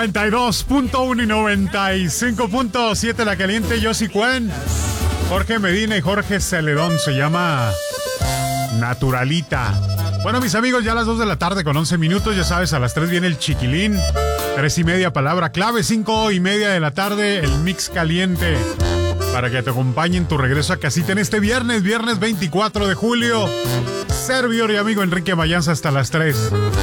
92.1 y 95.7 La Caliente. Yossi Cuen, Jorge Medina y Jorge Celedón. Se llama Naturalita. Bueno, mis amigos, ya a las 2 de la tarde con 11 minutos. Ya sabes, a las 3 viene el Chiquilín. 3:30 palabra clave. 5:30 de la tarde el Mix Caliente, para que te acompañe en tu regreso a casita en este viernes 24 de julio. Servidor y amigo Enrique Mayanza hasta las 3.